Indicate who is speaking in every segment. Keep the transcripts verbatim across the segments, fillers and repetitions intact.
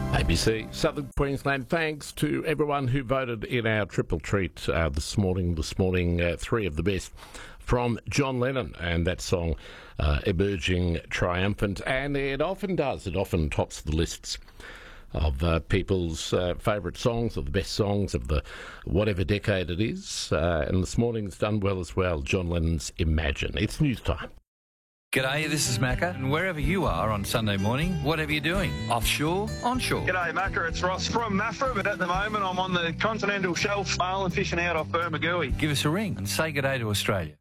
Speaker 1: A B C Southern Queensland, thanks to everyone who voted in our triple treat uh, this morning. This morning, uh, three of the best from John Lennon and that song uh, emerging triumphant. And it often does, it often tops the lists of uh, people's uh, favourite songs or the best songs of the whatever decade it is. Uh, and this morning's done well as well, John Lennon's Imagine. It's news time.
Speaker 2: G'day, this is Macca, and wherever you are on Sunday morning, whatever you're doing, offshore, onshore.
Speaker 3: G'day, Macca, it's Ross from Maffra, but at the moment I'm on the continental shelf, marlin fishing out off Bermagui.
Speaker 2: Give us a ring and say g'day to Australia.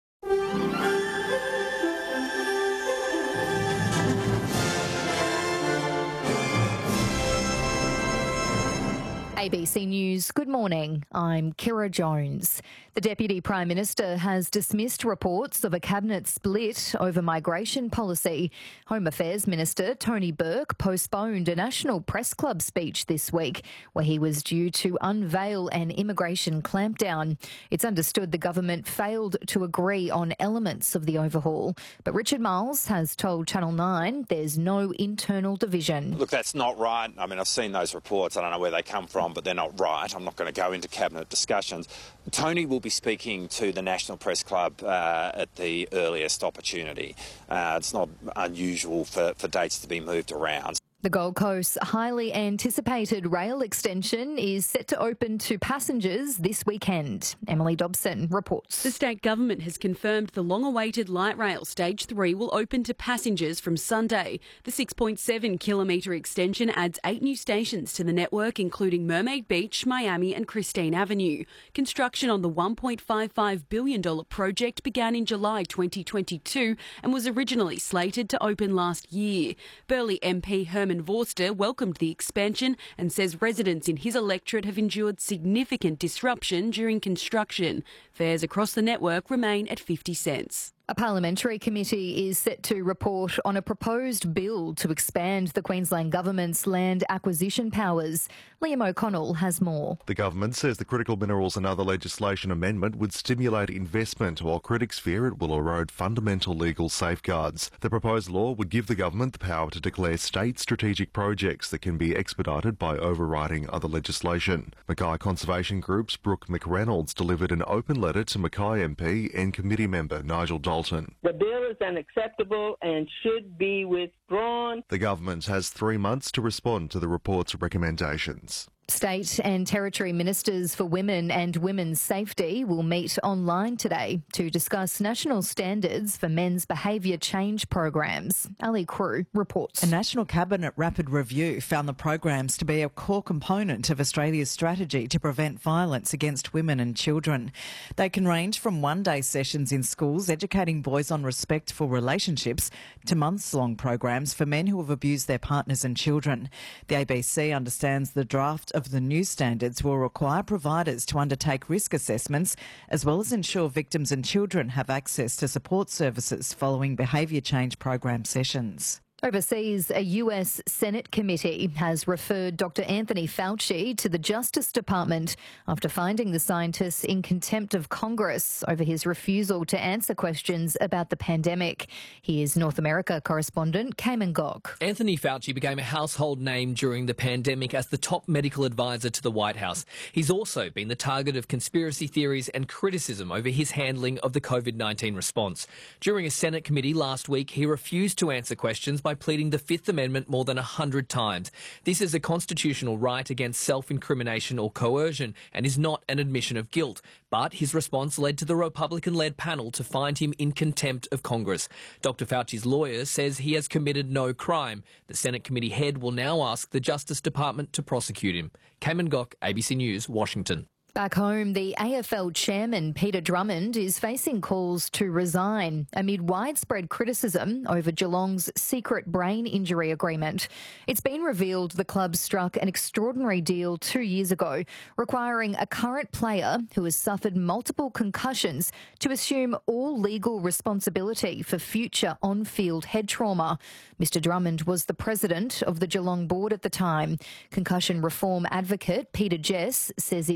Speaker 4: A B C News, good morning. I'm Kira Jones. The Deputy Prime Minister has dismissed reports of a cabinet split over migration policy. Home Affairs Minister Tony Burke postponed a National Press Club speech this week where he was due to unveil an immigration clampdown. It's understood the government failed to agree on elements of the overhaul. But Richard Miles has told Channel nine there's no internal division.
Speaker 5: Look, that's not right. I mean, I've seen those reports. I don't know where they come from, but they're not right. I'm not going to go into cabinet discussions. Tony will be speaking to the National Press Club uh, at the earliest opportunity. Uh, it's not unusual for, for dates to be moved around.
Speaker 4: The Gold Coast's highly anticipated rail extension is set to open to passengers this weekend. Emily Dobson reports.
Speaker 6: The state government has confirmed the long-awaited light rail stage three will open to passengers from Sunday. The six point seven kilometre extension adds eight new stations to the network, including Mermaid Beach, Miami and Christine Avenue. Construction on the one point five five billion dollars project began in July twenty twenty-two and was originally slated to open last year. Burleigh M P Herman Vorster welcomed the expansion and says residents in his electorate have endured significant disruption during construction. Fares across the network remain at fifty cents.
Speaker 4: A parliamentary committee is set to report on a proposed bill to expand the Queensland Government's land acquisition powers. Liam O'Connell has more.
Speaker 7: The government says the critical minerals and other legislation amendment would stimulate investment, while critics fear it will erode fundamental legal safeguards. The proposed law would give the government the power to declare state strategic projects that can be expedited by overriding other legislation. Mackay Conservation Group's Brooke McReynolds delivered an open letter to Mackay M P and committee member Nigel Dalton.
Speaker 8: The bill is unacceptable and should be withdrawn.
Speaker 7: The government has three months to respond to the report's recommendations.
Speaker 4: State and Territory Ministers for Women and Women's Safety will meet online today to discuss national standards for men's behaviour change programs. Ali Crew reports.
Speaker 9: A National Cabinet rapid review found the programs to be a core component of Australia's strategy to prevent violence against women and children. They can range from one-day sessions in schools educating boys on respect for relationships to months-long programs for men who have abused their partners and children. The A B C understands the draft of the new standards will require providers to undertake risk assessments as well as ensure victims and children have access to support services following behaviour change program sessions.
Speaker 4: Overseas, a U S Senate committee has referred Doctor Anthony Fauci to the Justice Department after finding the scientist in contempt of Congress over his refusal to answer questions about the pandemic. Here's North America correspondent Cayman Gok.
Speaker 10: Anthony Fauci became a household name during the pandemic as the top medical advisor to the White House. He's also been the target of conspiracy theories and criticism over his handling of the COVID nineteen response. During a Senate committee last week, he refused to answer questions by pleading the Fifth Amendment more than a hundred times. This is a constitutional right against self-incrimination or coercion and is not an admission of guilt. But his response led to the Republican-led panel to find him in contempt of Congress. Doctor Fauci's lawyer says he has committed no crime. The Senate committee head will now ask the Justice Department to prosecute him. Cayman Gok, A B C News, Washington.
Speaker 4: Back home, the A F L chairman, Peter Drummond, is facing calls to resign amid widespread criticism over Geelong's secret brain injury agreement. It's been revealed the club struck an extraordinary deal two years ago, requiring a current player who has suffered multiple concussions to assume all legal responsibility for future on-field head trauma. Mister Drummond was the president of the Geelong board at the time. Concussion reform advocate Peter Jess says it's unacceptable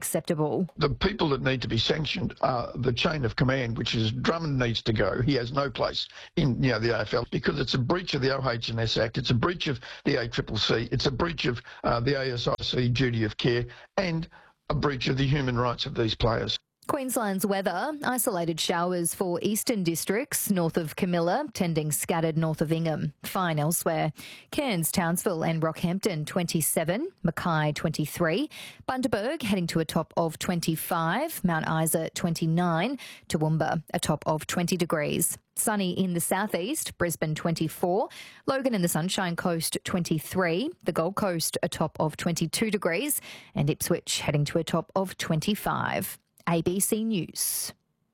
Speaker 4: unacceptable.
Speaker 11: The people that need to be sanctioned are the chain of command, which is Drummond needs to go. He has no place in you know the A F L because it's a breach of the O H and S Act. It's a breach of the A C C C. It's a breach of uh, the A S I C duty of care and a breach of the human rights of these players.
Speaker 4: Queensland's weather, isolated showers for eastern districts north of Camilla, tending scattered north of Ingham. Fine elsewhere. Cairns, Townsville and Rockhampton twenty-seven, Mackay twenty-three, Bundaberg heading to a top of twenty-five, Mount Isa twenty-nine, Toowoomba a top of twenty degrees. Sunny in the southeast, Brisbane twenty-four, Logan and the Sunshine Coast twenty-three, the Gold Coast a top of twenty-two degrees and Ipswich heading to a top of twenty-five. A B C News.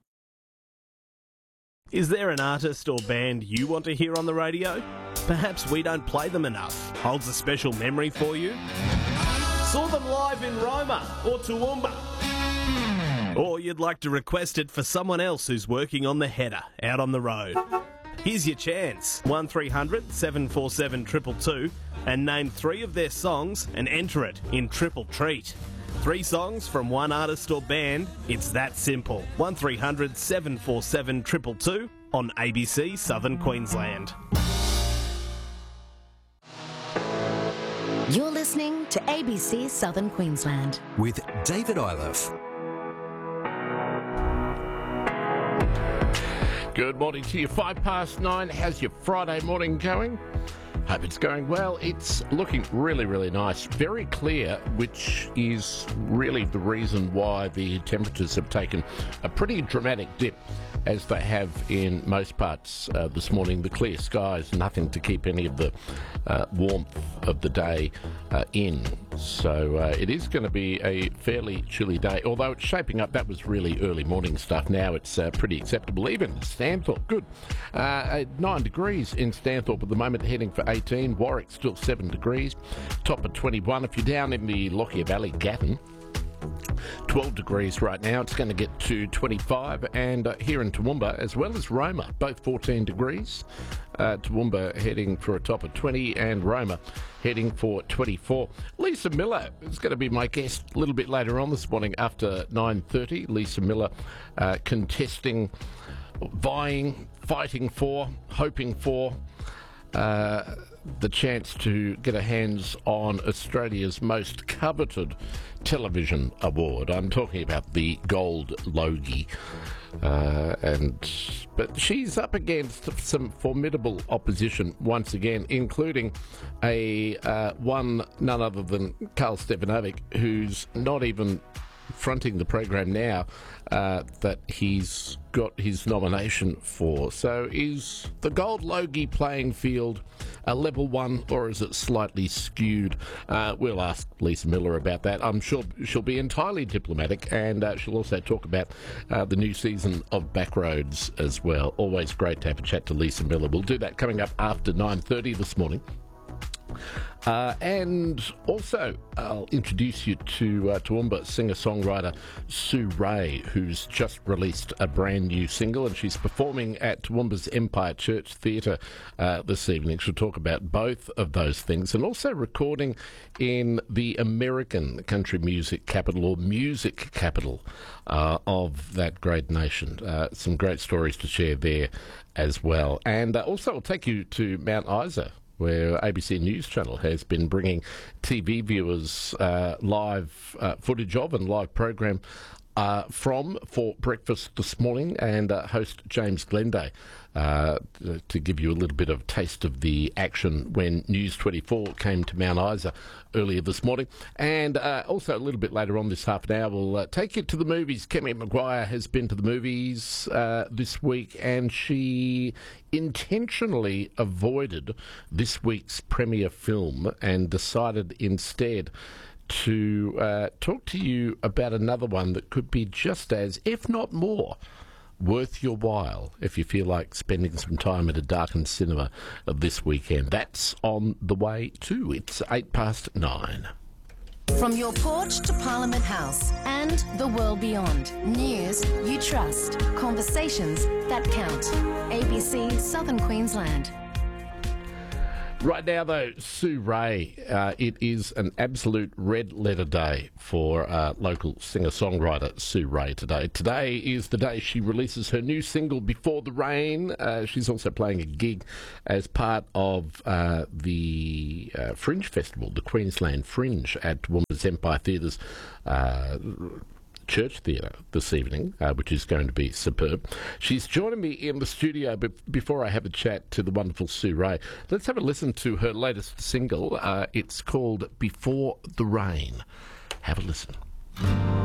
Speaker 12: Is there an artist or band you want to hear on the radio? Perhaps we don't play them enough. Holds a special memory for you? Saw them live in Roma or Toowoomba? Or you'd like to request it for someone else who's working on the header out on the road? Here's your chance. one three hundred seven four seven two two two and name three of their songs and enter it in Triple Treat. Three songs from one artist or band. It's that simple. one three hundred seven four seven two two two on A B C Southern Queensland.
Speaker 13: You're listening to A B C Southern Queensland
Speaker 14: with David Iliff.
Speaker 1: Good morning to you. Five past nine. How's your Friday morning going? Hope it's going well. It's looking really, really nice. Very clear, which is really the reason why the temperatures have taken a pretty dramatic dip, as they have in most parts uh, this morning. The clear skies, nothing to keep any of the uh, warmth of the day uh, in. So uh, it is going to be a fairly chilly day, although it's shaping up. That was really early morning stuff. Now it's uh, pretty acceptable. Even Stanthorpe, good. Uh, nine degrees in Stanthorpe at the moment, heading for eighteen. Warwick still seven degrees, top of twenty-one. If you're down in the Lockyer Valley, Gatton, twelve degrees right now. It's going to get to twenty-five, and uh, here in Toowoomba as well as Roma, both fourteen degrees. Uh, Toowoomba heading for a top of twenty, and Roma heading for twenty-four. Lisa Miller is going to be my guest a little bit later on this morning after nine thirty. Lisa Miller uh, contesting, vying, fighting for, hoping for uh, the chance to get her hands on Australia's most coveted television award. I'm talking about the Gold Logie. Uh, and but she's up against some formidable opposition once again, including a uh, one none other than Karl Stefanovic, who's not even fronting the program now uh, that he's got his nomination for. So is the Gold Logie playing field a level one, or is it slightly skewed? Uh, we'll ask Lisa Miller about that. I'm sure she'll be entirely diplomatic, and uh, she'll also talk about uh, the new season of Backroads as well. Always great to have a chat to Lisa Miller. We'll do that coming up after nine thirty this morning. Uh, and also, I'll introduce you to uh, Toowoomba singer-songwriter Sue Ray, who's just released a brand new single, and she's performing at Toowoomba's Empire Church Theatre uh, this evening. She'll talk about both of those things, and also recording in the American country music capital, or music capital uh, of that great nation. Uh, some great stories to share there as well. And uh, also, I'll take you to Mount Isa, where A B C News Channel has been bringing T V viewers uh, live uh, footage of and live program uh, from for breakfast this morning, and uh, host James Glenday uh, to give you a little bit of taste of the action when News twenty-four came to Mount Isa earlier this morning. And uh, also a little bit later on this half an hour, we'll uh, take you to the movies. Kemi Maguire has been to the movies uh, this week, and she intentionally avoided this week's premiere film and decided instead to uh, talk to you about another one that could be just as, if not more, worth your while if you feel like spending some time at a darkened cinema this weekend. That's on the way too. It's eight past nine.
Speaker 13: From your porch to Parliament House and the world beyond. News you trust. Conversations that count. A B C Southern Queensland.
Speaker 1: Right now, though, Sue Ray, uh, it is an absolute red letter day for uh, local singer-songwriter Sue Ray today. Today is the day she releases her new single, Before the Rain. Uh, she's also playing a gig as part of uh, the uh, Fringe Festival, the Queensland Fringe at Women's Empire Theatre's uh, Church Theatre this evening, uh, which is going to be superb. She's joining me in the studio, but before I have a chat to the wonderful Sue Ray, let's have a listen to her latest single. Uh, it's called Before the Rain. Have a listen.